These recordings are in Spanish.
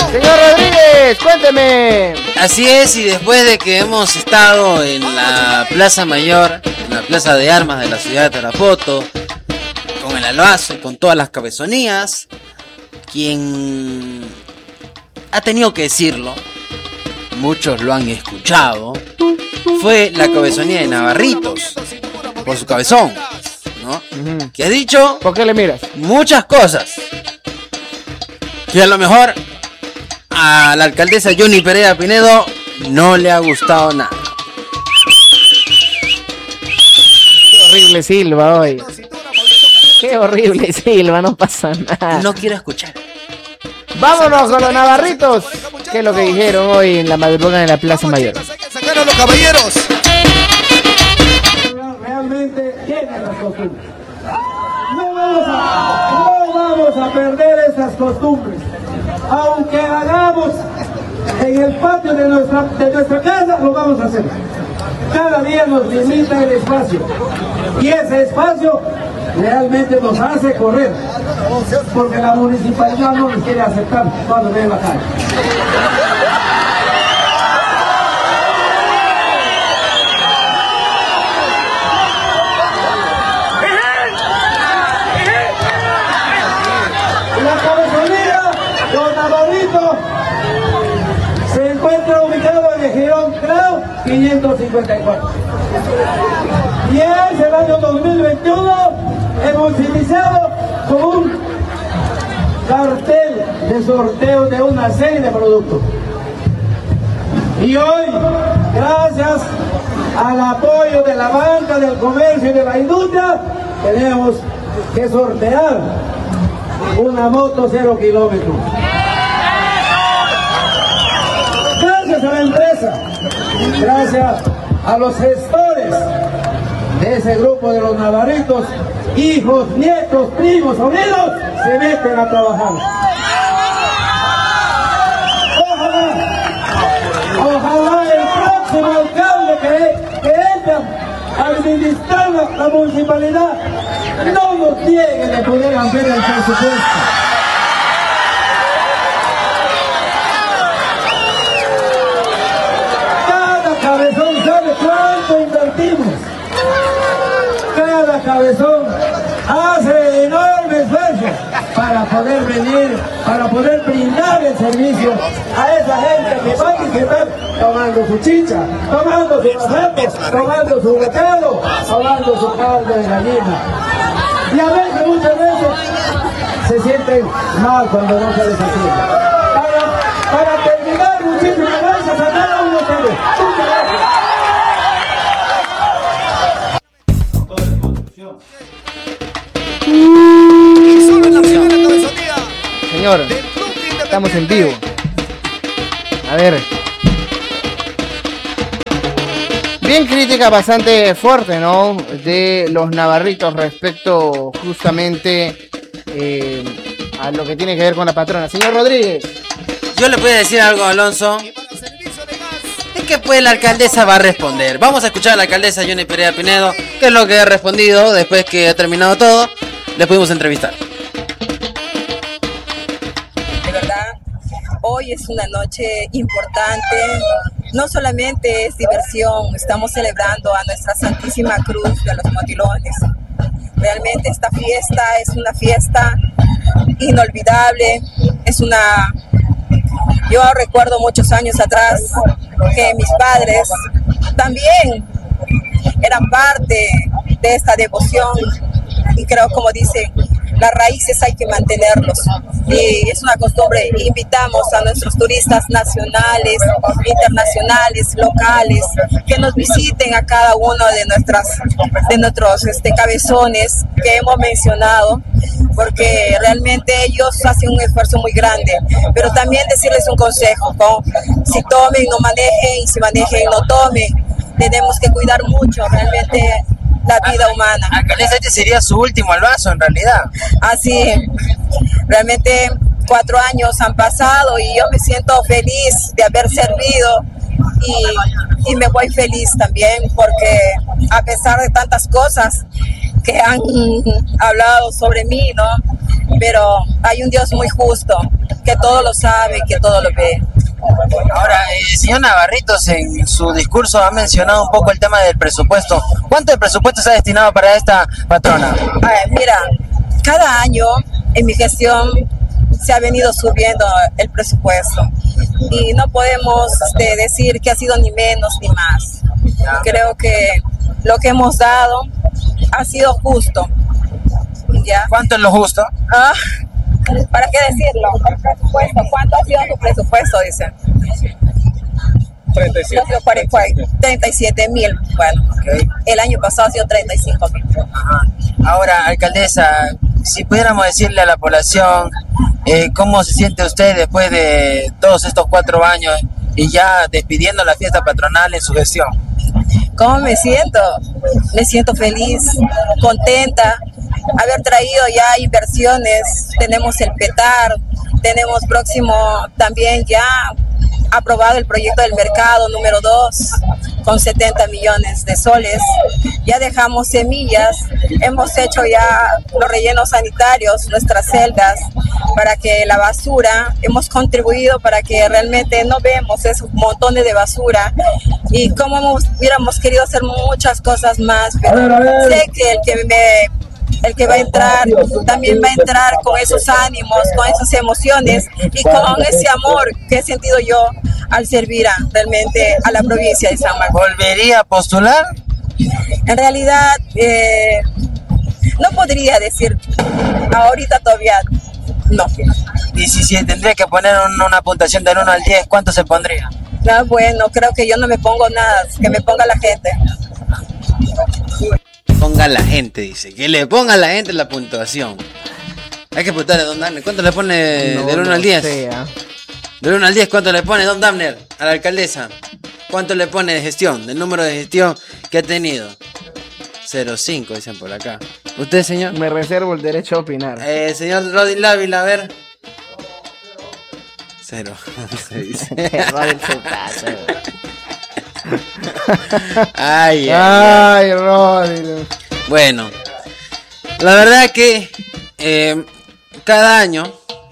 Señor Rodríguez, cuénteme. Así es, y después de que hemos estado en la Plaza Mayor, en la Plaza de Armas de la ciudad de Tarapoto, con el albazo y con todas las cabezonías, quien ha tenido que decirlo, muchos lo han escuchado, fue la cabezonía de Navarritos, por su cabezón, ¿no? Que ha dicho... ¿Por qué le miras? Muchas cosas. Que a lo mejor a la alcaldesa Johnny Perea Pinedo no le ha gustado nada. Qué horrible Silva hoy. Qué horrible Silva, no pasa nada. No quiero escuchar. Vámonos con los navarritos. ¿Qué es lo que dijeron hoy en la madrugada en la Plaza Mayor? Sacaron los caballeros. Realmente tienen las costumbres. No vamos a perder esas costumbres. Aunque hagamos en el patio de nuestra casa, lo vamos a hacer. Cada día nos limita el espacio. Y ese espacio realmente nos hace correr. Porque la municipalidad no nos quiere aceptar cuando ve la calle. La cabezonía, los navarritos, se encuentra ubicado en el Girón Grau 554. Y es el año 2021, hemos iniciado con un cartel de sorteo de una serie de productos. Y hoy, gracias al apoyo de la banca, del comercio y de la industria, tenemos que sortear una moto 0 kilómetros. Gracias a la empresa, gracias a los gestores de ese grupo de los navarritos, hijos, nietos, primos, sobrinos, se meten a trabajar. Ojalá el próximo alcalde que entra a administrar la municipalidad no nos niegue de poder hacer el presupuesto. Cada cabezón sabe cuánto invertimos. Cada cabezón hace enorme esfuerzo para poder venir, para poder brindar el servicio a esa gente que va a estar tomando su chicha, tomando su masato, tomando su recado, tomando su caldo de gallina. Y a veces, muchas veces, se sienten mal cuando no se les atiende. Para terminar, muchísimas gracias a cada uno de ustedes. Muchas gracias. Señor, estamos en vivo. A ver. Bien, crítica bastante fuerte, ¿no? De los navarritos respecto justamente a lo que tiene que ver con la patrona. Señor Rodríguez. Yo le voy a decir algo, Alonso. Es que pues la alcaldesa va a responder. Vamos a escuchar a la alcaldesa Johnny Perea Pinedo, que es lo que ha respondido después que ha terminado todo. Le pudimos entrevistar. De verdad, hoy es una noche importante. No solamente es diversión, estamos celebrando a nuestra Santísima Cruz de los Motilones. Realmente esta fiesta es una fiesta inolvidable. Yo recuerdo muchos años atrás que mis padres también eran parte de esta devoción. Y creo, como dicen, las raíces hay que mantenerlos. Y es una costumbre. Invitamos a nuestros turistas nacionales, internacionales, locales, que nos visiten a cada uno de nuestros cabezones que hemos mencionado, porque realmente ellos hacen un esfuerzo muy grande. Pero también decirles un consejo, ¿no? Si tomen, no manejen, y si manejen, no tomen. Tenemos que cuidar mucho realmente la vida humana. Alcaldesa, este sería su último albazo en realidad. Así, realmente 4 años han pasado y yo me siento feliz de haber servido y me voy feliz también porque a pesar de tantas cosas que han hablado sobre mí, ¿no? Pero hay un Dios muy justo, que todo lo sabe, que todo lo ve. Ahora, señor Navarritos, en su discurso ha mencionado un poco el tema del presupuesto. ¿Cuánto de presupuesto se ha destinado para esta patrona? Mira, cada año en mi gestión se ha venido subiendo el presupuesto y no podemos decir que ha sido ni menos ni más. Creo que lo que hemos dado ha sido justo. ¿Ya? ¿Cuánto es lo justo? ¿Para qué decirlo? El presupuesto. ¿Cuánto ha sido tu presupuesto? Dicen. 37.000. Bueno, okay. El año pasado ha sido 35.000. Ahora, alcaldesa, si pudiéramos decirle a la población cómo se siente usted después de todos estos 4 años y ya despidiendo la fiesta patronal en su gestión. ¿Cómo me siento? Me siento feliz, contenta, haber traído ya inversiones. Tenemos el PETAR, tenemos próximo también ya aprobado el proyecto del mercado número 2 con 70 millones de soles. Ya dejamos semillas, hemos hecho ya los rellenos sanitarios, nuestras celdas, para que la basura, hemos contribuido para que realmente no vemos esos montones de basura, y como hubiéramos querido hacer muchas cosas más, pero sé que el que va a entrar también va a entrar con esos ánimos, con esas emociones y con ese amor que he sentido yo al servir realmente a la provincia de San Martín. ¿Volvería a postular? En realidad no podría decir ahorita, todavía no. Y si tendría que poner una puntuación del 1 al 10, ¿cuánto se pondría? No, bueno, creo que yo no me pongo nada, que me ponga la gente. Ponga la gente, dice, que le ponga a la gente la puntuación. Hay que preguntarle a Don Damner, ¿cuánto le pone del 1 al 10? Del 1 al 10, ¿cuánto le pone Don Damner a la alcaldesa? ¿Cuánto le pone de gestión, del número de gestión que ha tenido? 0,5 dicen por acá. ¿Usted, señor? Me reservo el derecho a opinar. Señor Rodin Lávila, a ver. 0. Se dice. Ay, Rodin. Bueno, la verdad que cada año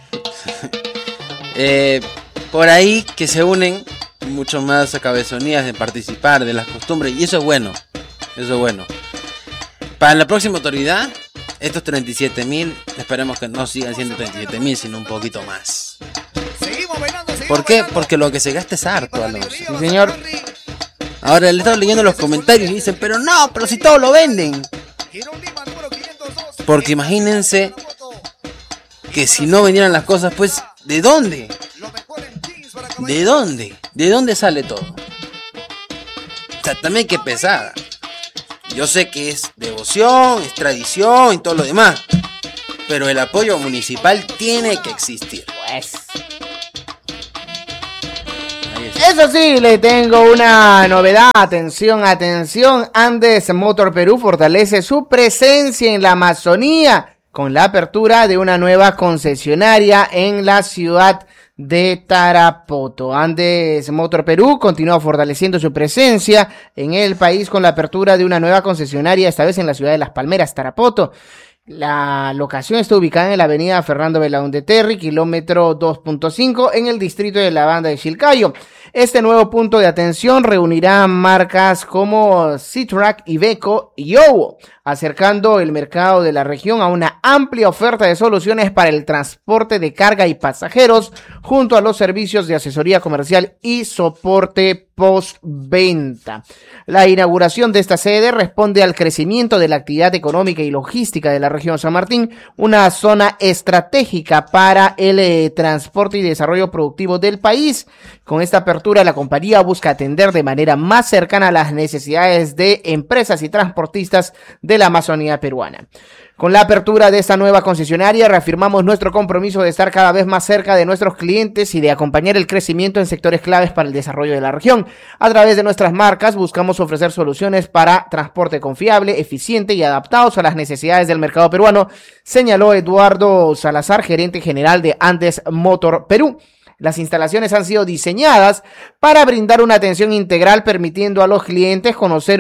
por ahí que se unen mucho más a cabezonías de participar de las costumbres, y eso es bueno, eso es bueno. Para la próxima autoridad, estos 37.000, esperemos que no sigan siendo 37.000, sino un poquito más. ¿Por qué? Porque lo que se gasta es harto, Alonso. Sí, señor. Ahora le estaba leyendo los comentarios y dicen, pero si todo lo venden. Porque imagínense que si no vendieran las cosas, pues, ¿de dónde? ¿De dónde? ¿De dónde sale todo? O sea, también hay que pensar. Yo sé que es devoción, es tradición y todo lo demás, pero el apoyo municipal tiene que existir. Pues. Eso sí, le tengo una novedad. Atención, atención. Andes Motor Perú fortalece su presencia en la Amazonía con la apertura de una nueva concesionaria en la ciudad de Tarapoto. Andes Motor Perú continúa fortaleciendo su presencia en el país con la apertura de una nueva concesionaria, esta vez en la ciudad de Las Palmeras, Tarapoto. La locación está ubicada en la avenida Fernando Belaúnde Terry, kilómetro 2.5, en el distrito de la Banda de Chilcayo. Este nuevo punto de atención reunirá marcas como Citrac, Iveco y Yowo, acercando el mercado de la región a una amplia oferta de soluciones para el transporte de carga y pasajeros, junto a los servicios de asesoría comercial y soporte postventa. La inauguración de esta sede responde al crecimiento de la actividad económica y logística de la región San Martín, una zona estratégica para el transporte y desarrollo productivo del país. Con esta apertura, la compañía busca atender de manera más cercana a las necesidades de empresas y transportistas de la Amazonía peruana. Con la apertura de esta nueva concesionaria, reafirmamos nuestro compromiso de estar cada vez más cerca de nuestros clientes y de acompañar el crecimiento en sectores claves para el desarrollo de la región. A través de nuestras marcas, buscamos ofrecer soluciones para transporte confiable, eficiente y adaptados a las necesidades del mercado peruano, señaló Eduardo Salazar, gerente general de Andes Motor Perú. Las instalaciones han sido diseñadas para brindar una atención integral, permitiendo a los clientes conocer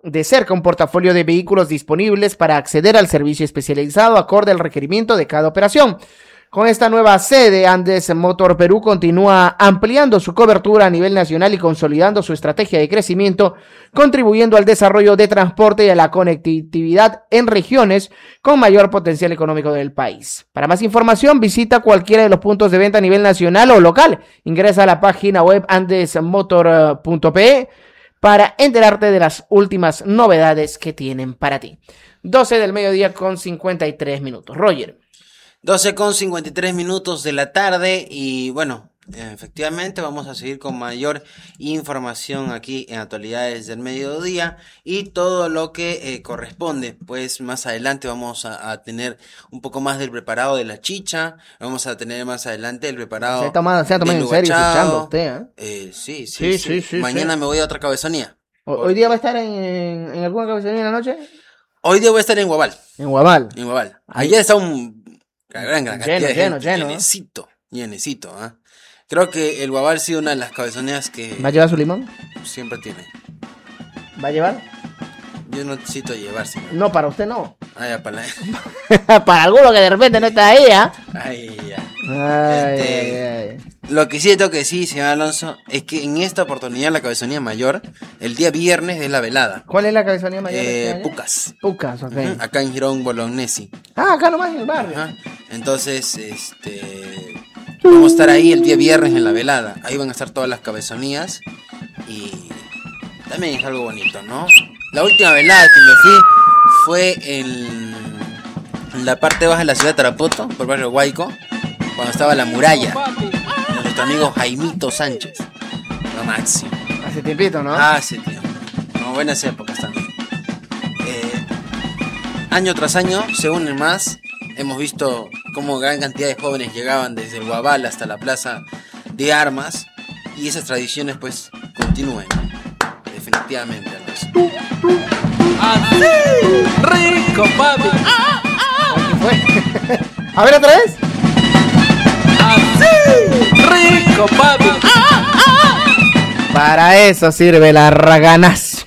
de cerca un portafolio de vehículos disponibles para acceder al servicio especializado acorde al requerimiento de cada operación. Con esta nueva sede, Andes Motor Perú continúa ampliando su cobertura a nivel nacional y consolidando su estrategia de crecimiento, contribuyendo al desarrollo de transporte y a la conectividad en regiones con mayor potencial económico del país. Para más información, visita cualquiera de los puntos de venta a nivel nacional o local. Ingresa a la página web andesmotor.pe para enterarte de las últimas novedades que tienen para ti. 12 del mediodía con 53 minutos. Roger. 12:53 de la tarde y bueno, efectivamente vamos a seguir con mayor información aquí en Actualidades del Mediodía y todo lo que corresponde. Pues más adelante vamos a tener un poco más del preparado de la chicha, vamos a tener más adelante el preparado se ha tomado en serio escuchando usted, Sí. Mañana me voy a otra cabezonía. ¿Hoy día va a estar en alguna cabezonía en la noche? Hoy día voy a estar en Guabal. En Guabal. Ayer está un gran cantidad de gente, lleno. Llenecito, ¿eh? Creo que el Guabal sí una de las cabezoneas que... ¿Va a llevar su limón? Siempre tiene. ¿Va a llevar? Yo no necesito llevar, señor. No, para usted no. Ya, para para alguno que de repente no está ahí, ¿ah? Ya. Ay. Lo que sí tengo que decir, señor Alonso, es que en esta oportunidad la cabezonía mayor, el día viernes es la velada. ¿Cuál es la cabezonía mayor? Pucas. Pucas, ok. Acá en Girón Bolognesi. Acá nomás en el barrio. Entonces, vamos a estar ahí el día viernes en la velada. Ahí van a estar todas las cabezonías. Y también es algo bonito, ¿no? La última velada que me fui fue en la parte baja de la ciudad de Tarapoto, por el barrio Huayco, cuando estaba la muralla. Nuestro amigo Jaimito Sánchez. Lo máximo. Hace tiempito, ¿no? Hace tiempo. No, buenas épocas también. Año tras año se unen más. Hemos visto cómo gran cantidad de jóvenes llegaban desde el Guabal hasta la Plaza de Armas. Y esas tradiciones pues continúen. Definitivamente. ¡Así! ¡Rico, papi! ¿Qué fue? A ver, otra vez. ¡Así! ¡Rico, papi! Para eso sirve la raganazo.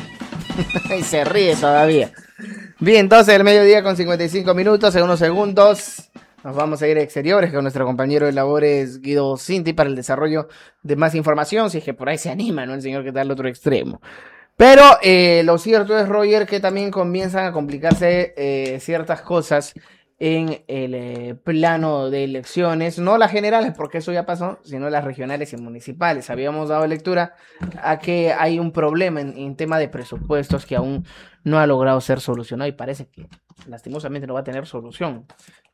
Y se ríe todavía. Bien, 12 del mediodía con 55 minutos, en unos segundos nos vamos a ir a exteriores con nuestro compañero de labores Guido Cinti para el desarrollo de más información, si es que por ahí se anima, ¿no? El señor que está al otro extremo. Pero lo cierto es, Roger, que también comienzan a complicarse ciertas cosas en el plano de elecciones, no las generales, porque eso ya pasó, sino las regionales y municipales. Habíamos dado lectura a que hay un problema en tema de presupuestos que aún no ha logrado ser solucionado y parece que lastimosamente no va a tener solución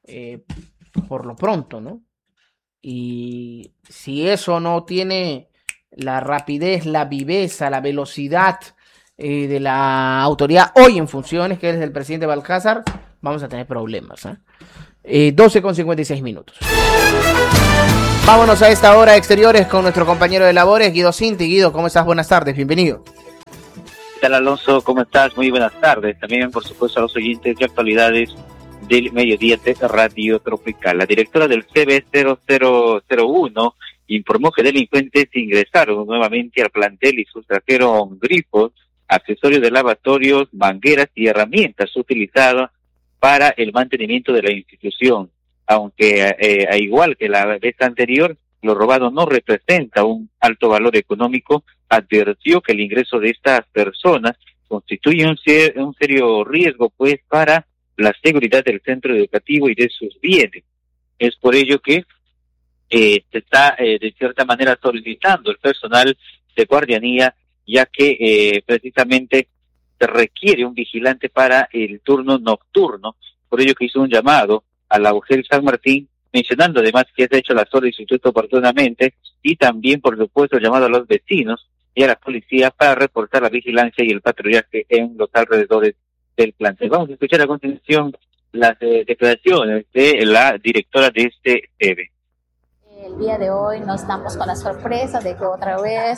por lo pronto, ¿no? Y si eso no tiene la rapidez, la viveza, la velocidad de la autoridad hoy en funciones, que es el presidente Balcázar, vamos a tener problemas. 12:56 minutos. Vámonos a esta hora a exteriores con nuestro compañero de labores, Guido Cinti. Guido, ¿cómo estás? Buenas tardes, bienvenido. ¿Qué tal, Alonso? ¿Cómo estás? Muy buenas tardes. También, por supuesto, a los oyentes de Actualidades del Mediodía de Radio Tropical. La directora del CB0001 informó que delincuentes ingresaron nuevamente al plantel y sustrajeron grifos, accesorios de lavatorios, mangueras y herramientas utilizadas para el mantenimiento de la institución. Aunque, a igual que la vez anterior, lo robado no representa un alto valor económico, advirtió que el ingreso de estas personas constituye un serio riesgo, pues, para la seguridad del centro educativo y de sus bienes. Es por ello que se está, de cierta manera, solicitando el personal de guardianía, ya que precisamente se requiere un vigilante para el turno nocturno. Por ello que hizo un llamado a la UGEL San Martín, mencionando además que se ha hecho la solicitud oportunamente, y también, por supuesto, el llamado a los vecinos y a la policía para reportar la vigilancia y el patrullaje en los alrededores del plantel. Vamos a escuchar a continuación las declaraciones de la directora de este EVE. El día de hoy nos damos con la sorpresa de que otra vez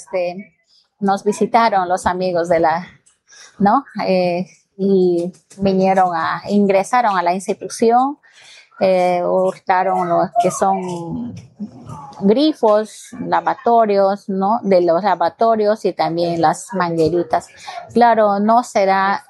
nos visitaron los amigos de y ingresaron a la institución hurtaron los que son grifos, lavatorios, ¿no? De los lavatorios y también las mangueritas. Claro, no será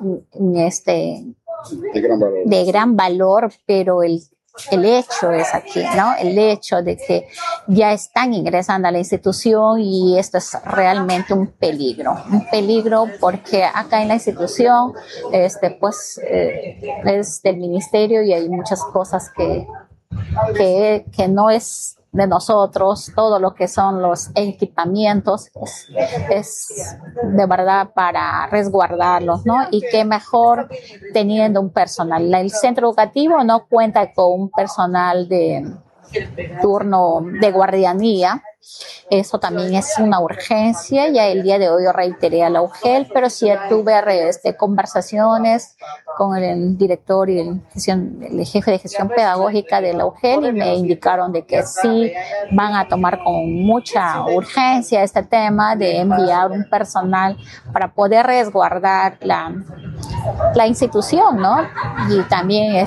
de gran valor, pero el hecho es aquí, ¿no? El hecho de que ya están ingresando a la institución y esto es realmente un peligro porque acá en la institución, pues es del ministerio y hay muchas cosas que no es de nosotros. Todo lo que son los equipamientos es de verdad para resguardarlos, ¿no? Y qué mejor teniendo un personal. El centro educativo no cuenta con un personal de turno de guardianía. Eso también es una urgencia. Ya el día de hoy yo reiteré a la UGEL, pero sí tuve conversaciones con el director y el jefe de gestión pedagógica de la UGEL y me indicaron de que sí van a tomar con mucha urgencia este tema de enviar un personal para poder resguardar la institución, ¿no? Y también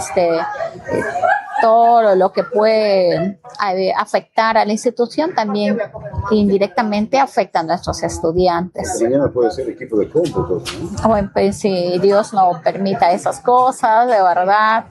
todo lo que puede afectar a la institución también indirectamente afecta a nuestros estudiantes. Mañana puede ser equipo de cómputos, ¿no? Bueno, pues si Dios no permita esas cosas, de verdad,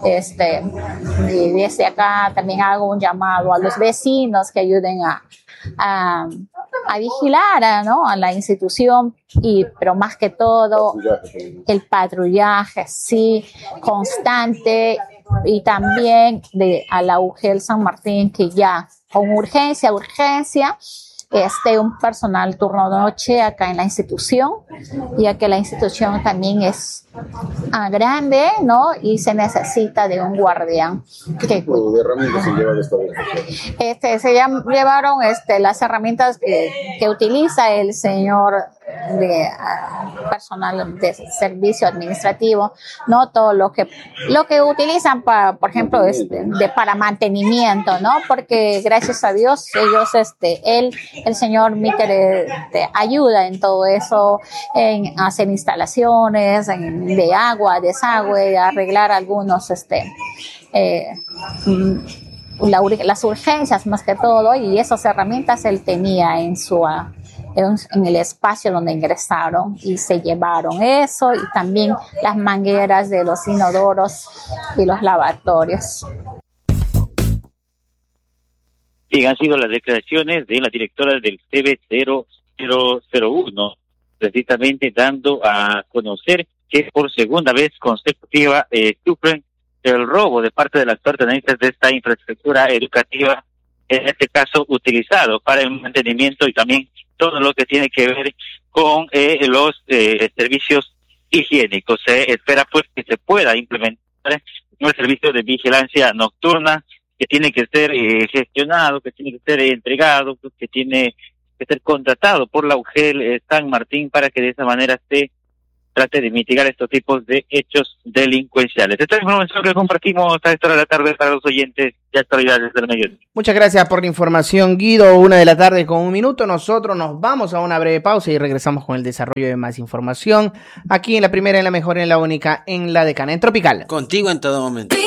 y desde acá también hago un llamado a los vecinos que ayuden a vigilar, ¿no? A la institución, pero más que todo el patrullaje, sí, constante, y también a la UGEL San Martín, que ya con urgencia, un personal turno noche acá en la institución, ya que la institución también es grande, ¿no? Y se necesita de un guardián. ¿Qué tipo de herramientas se llevan esta vez? Se llevaron las herramientas que utiliza el señor de personal de servicio administrativo, no todo lo que utilizan para, por ejemplo, para mantenimiento, ¿no? Porque gracias a Dios ellos, el señor Miquel ayuda en todo eso, en hacer instalaciones de agua, desagüe, arreglar algunos las urgencias más que todo, y esas herramientas él tenía en el espacio donde ingresaron y se llevaron eso, y también las mangueras de los inodoros y los lavatorios. Y han sido las declaraciones de la directora del CB0001, precisamente dando a conocer que por segunda vez consecutiva sufren el robo de parte de las pertenencias de esta infraestructura educativa, en este caso utilizado para el mantenimiento y también todo lo que tiene que ver con los servicios higiénicos. Se espera pues que se pueda implementar un servicio de vigilancia nocturna que tiene que ser gestionado, que tiene que ser entregado, que tiene que ser contratado por la UGEL San Martín, para que de esa manera se trate de mitigar estos tipos de hechos delincuenciales. Esta es la información que compartimos a esta hora de la tarde para los oyentes de Actualidades del Mediodía. Muchas gracias por la información, Guido. 1:00 p.m. Nosotros nos vamos a una breve pausa y regresamos con el desarrollo de más información aquí en la primera, en la mejor, en la única, en la Decana, en Tropical. Contigo en todo momento.